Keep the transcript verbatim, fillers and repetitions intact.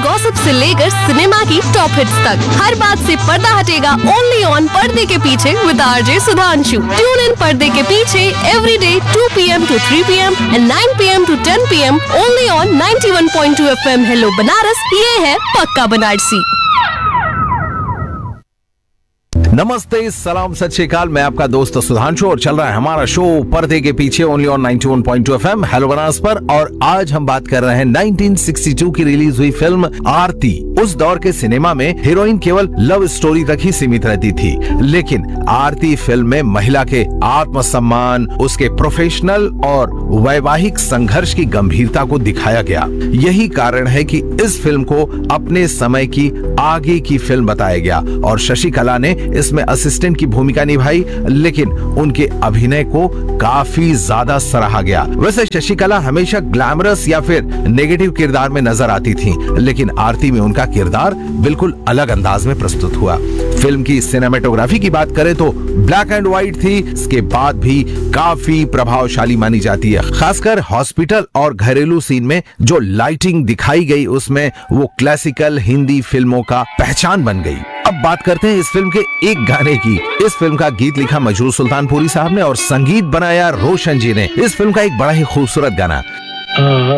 Gossip से लेकर cinema की टॉप हिट्स तक, हर बात से पर्दा हटेगा ओनली ऑन पर्दे के पीछे with RJ Sudhanshu. Tune in पर्दे के पीछे every day to P M to three P M and nine P M to ten P am only on ninety one point two F M. Hello Banaras, ये है पक्का बनारसी। नमस्ते, सलाम, सत श्री अकाल। मैं आपका दोस्त सुधांशु और चल रहा है हमारा शो पर्दे के पीछे only on ninety one point two FM hello Banaras पर। और आज हम बात कर रहे हैं नाइंटीन सिक्सटी टू की रिलीज हुई फिल्म आरती। उस दौर के सिनेमा में हीरोइन केवल लव स्टोरी तक ही सीमित रहती थी, लेकिन आरती फिल्म में महिला के आत्मसम्मान, उसके प्रोफेशनल और वैवाहिक संघर्ष की गंभीरता को दिखाया गया। यही कारण है कि इस फिल्म को अपने समय की आगे की फिल्म बताया गया और शशिकला ने इसमें असिस्टेंट की भूमिका निभाई, लेकिन उनके अभिनय को काफी ज्यादा सराहा गया। वैसे शशिकला हमेशा ग्लैमरस या फिर नेगेटिव किरदार में नजर आती थीं, लेकिन आरती में उनका किरदार बिल्कुल अलग अंदाज में प्रस्तुत हुआ। फिल्म की सिनेमेटोग्राफी की बात करें तो ब्लैक एंड व्हाइट थी, इसके बाद भी काफी प्रभावशाली मानी जाती है। खासकर हॉस्पिटल और घरेलू सीन में जो लाइटिंग दिखाई गई, उसमें वो क्लासिकल हिंदी फिल्मों का पहचान बन गई। अब बात करते हैं इस फिल्म के एक गाने की। इस फिल्म का गीत लिखा मजरूर सुल्तानपुरी साहब ने और संगीत बनाया रोशन जी ने। इस फिल्म का एक बड़ा ही खूबसूरत गाना